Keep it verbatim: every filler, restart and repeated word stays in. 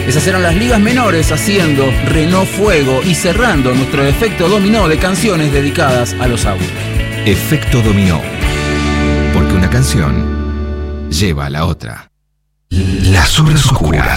Esas eran las ligas menores haciendo Renault Fuego y cerrando nuestro efecto dominó de canciones dedicadas a los autos. Efecto dominó. Porque una canción lleva a la otra. Las horas oscuras.